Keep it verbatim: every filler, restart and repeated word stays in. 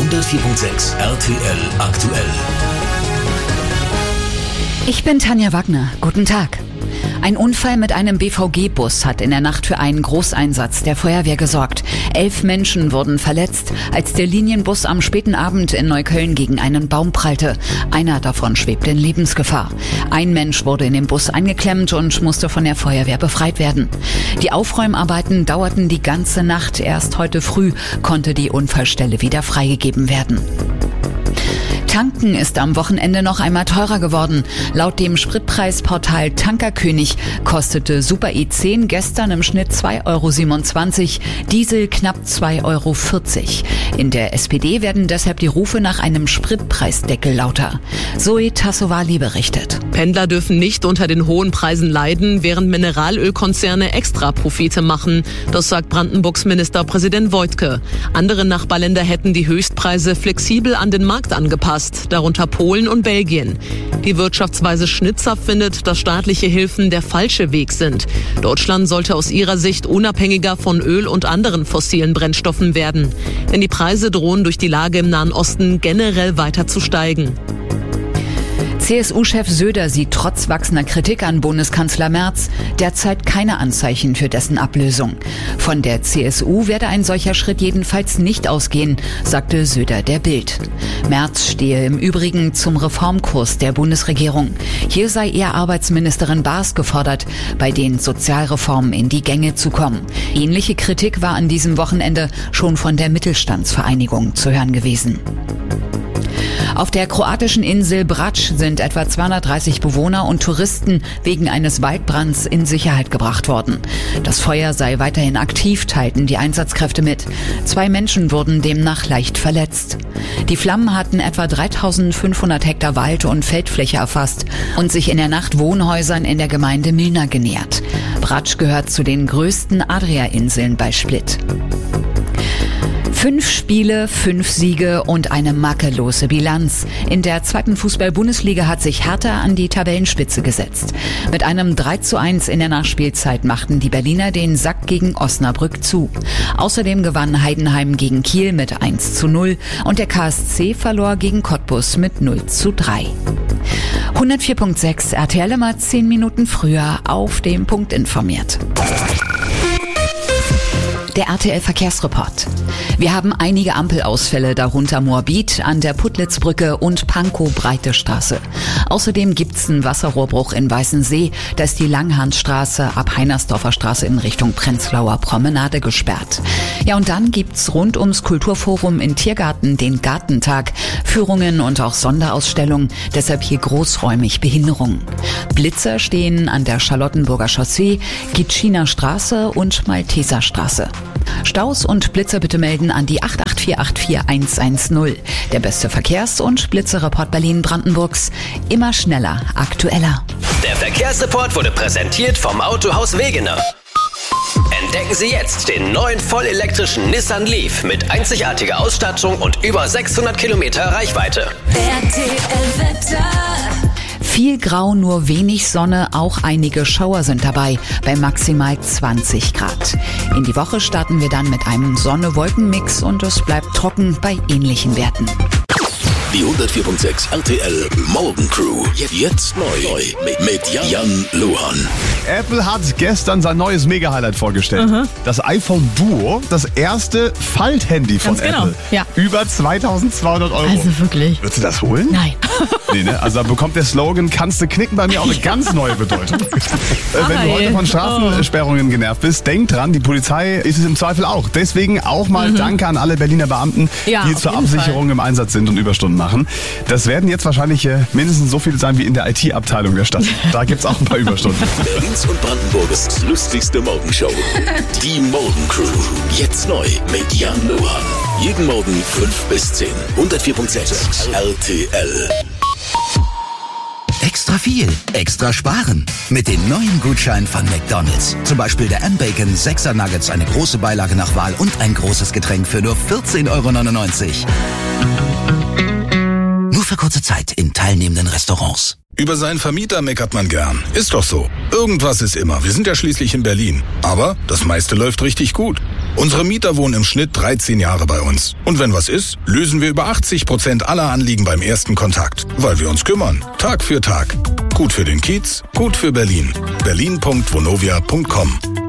hundertvier Komma sechs R T L aktuell. Ich bin Tanja Wagner. Guten Tag. Ein Unfall mit einem B V G-Bus hat in der Nacht für einen Großeinsatz der Feuerwehr gesorgt. Elf Menschen wurden verletzt, als der Linienbus am späten Abend in Neukölln gegen einen Baum prallte. Einer davon schwebte in Lebensgefahr. Ein Mensch wurde in den Bus eingeklemmt und musste von der Feuerwehr befreit werden. Die Aufräumarbeiten dauerten die ganze Nacht. Erst heute früh konnte die Unfallstelle wieder freigegeben werden. Tanken ist am Wochenende noch einmal teurer geworden. Laut dem Spritpreisportal Tankerkönig kostete Super E zehn gestern im Schnitt zwei Euro siebenundzwanzig, Diesel knapp zwei Euro vierzig. In der S P D werden deshalb die Rufe nach einem Spritpreisdeckel lauter. Zoe Tassovali berichtet. Pendler dürfen nicht unter den hohen Preisen leiden, während Mineralölkonzerne extra Profite machen. Das sagt Brandenburgs Ministerpräsident Woidke. Andere Nachbarländer hätten die Höchstpreise flexibel an den Markt angepasst, darunter Polen und Belgien. Die Wirtschaftsweise Schnitzer findet, dass staatliche Hilfen der falsche Weg sind. Deutschland sollte aus ihrer Sicht unabhängiger von Öl und anderen fossilen Brennstoffen werden. Denn die Preise drohen durch die Lage im Nahen Osten generell weiter zu steigen. C S U-Chef Söder sieht trotz wachsender Kritik an Bundeskanzler Merz derzeit keine Anzeichen für dessen Ablösung. Von der C S U werde ein solcher Schritt jedenfalls nicht ausgehen, sagte Söder der Bild. Merz stehe im Übrigen zum Reformkurs der Bundesregierung. Hier sei eher Arbeitsministerin Baas gefordert, bei den Sozialreformen in die Gänge zu kommen. Ähnliche Kritik war an diesem Wochenende schon von der Mittelstandsvereinigung zu hören gewesen. Auf der kroatischen Insel Brač sind etwa zweihundertdreißig Bewohner und Touristen wegen eines Waldbrands in Sicherheit gebracht worden. Das Feuer sei weiterhin aktiv, teilten die Einsatzkräfte mit. Zwei Menschen wurden demnach leicht verletzt. Die Flammen hatten etwa dreitausendfünfhundert Hektar Wald- und Feldfläche erfasst und sich in der Nacht Wohnhäusern in der Gemeinde Milna genähert. Brač gehört zu den größten Adria-Inseln bei Split. Fünf Spiele, fünf Siege und eine makellose Bilanz. In der zweiten Fußball-Bundesliga hat sich Hertha an die Tabellenspitze gesetzt. Mit einem drei zu eins in der Nachspielzeit machten die Berliner den Sack gegen Osnabrück zu. Außerdem gewann Heidenheim gegen Kiel mit eins zu null und der K S C verlor gegen Cottbus mit null zu drei. hundertvier Komma sechs R T L immer zehn Minuten früher auf dem Punkt informiert. Der R T L-Verkehrsreport. Wir haben einige Ampelausfälle, darunter Moabit an der Puttlitzbrücke und Pankow-Breite Straße. Außerdem gibt's einen Wasserrohrbruch in Weißensee. Da ist die Langhansstraße ab Heinersdorfer Straße in Richtung Prenzlauer Promenade gesperrt. Ja, und dann gibt's rund ums Kulturforum in Tiergarten den Gartentag. Führungen und auch Sonderausstellungen, deshalb hier großräumig Behinderungen. Blitzer stehen an der Charlottenburger Chaussee, Gitschiner Straße und Malteser Straße. Staus und Blitzer bitte melden an die acht acht vier acht vier eins eins null. Der beste Verkehrs- und Blitzerreport Berlin-Brandenburgs. Immer schneller, aktueller. Der Verkehrsreport wurde präsentiert vom Autohaus Wegener. Entdecken Sie jetzt den neuen vollelektrischen Nissan Leaf mit einzigartiger Ausstattung und über sechshundert Kilometer Reichweite. R T L-Wetter. Viel Grau, nur wenig Sonne, auch einige Schauer sind dabei, bei maximal zwanzig Grad. In die Woche starten wir dann mit einem Sonne-Wolken-Mix und es bleibt trocken bei ähnlichen Werten. Die hundertvier Komma sechs R T L Morgencrew. Jetzt neu mit, mit Jan, Jan Luhan. Apple hat gestern sein neues Mega-Highlight vorgestellt. Mhm. Das iPhone Duo, das erste Falthandy von Ganz genau. Apple. Ja. Über zweitausendzweihundert Euro. Also wirklich. Würdest du das holen? Nein. Nee, ne? Also da bekommt der Slogan "Kannst du knicken" bei mir auch eine ganz neue Bedeutung. äh, wenn du heute von Straßensperrungen genervt bist, denk dran, die Polizei ist es im Zweifel auch. Deswegen auch mal mhm. Danke an alle Berliner Beamten, ja, die zur Absicherung Fall. im Einsatz sind und Überstunden machen. Das werden jetzt wahrscheinlich äh, mindestens so viele sein wie in der I T-Abteilung der Stadt. Da gibt's auch ein paar Überstunden. Berlins und Brandenburgs lustigste Morgenshow. Die Morgencrew. Jetzt neu mit Jan Luhan. Jeden Morgen fünf bis zehn. hundertvier Komma sechs R T L. Extra viel, extra sparen. Mit den neuen Gutscheinen von McDonald's. Zum Beispiel der M-Bacon sechser Nuggets, eine große Beilage nach Wahl und ein großes Getränk für nur vierzehn Euro neunundneunzig. Nur für kurze Zeit in teilnehmenden Restaurants. Über seinen Vermieter meckert man gern. Ist doch so. Irgendwas ist immer. Wir sind ja schließlich in Berlin. Aber das meiste läuft richtig gut. Unsere Mieter wohnen im Schnitt dreizehn Jahre bei uns. Und wenn was ist, lösen wir über achtzig Prozent aller Anliegen beim ersten Kontakt. Weil wir uns kümmern. Tag für Tag. Gut für den Kiez, gut für Berlin. berlin punkt vonovia punkt com